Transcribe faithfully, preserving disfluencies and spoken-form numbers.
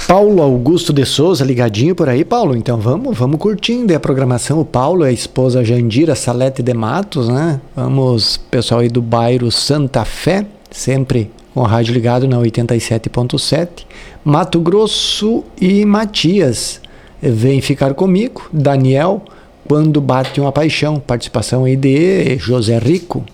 Paulo Augusto de Souza, ligadinho por aí, Paulo? Então vamos, vamos curtindo a programação. O Paulo é a esposa Jandira Salete de Matos, né? Vamos, pessoal aí do bairro Santa Fé, sempre com o rádio ligado na oitenta e sete ponto sete. Mato Grosso e Matias, vem ficar comigo. Daniel, quando bate uma paixão. Participação aí de José Rico.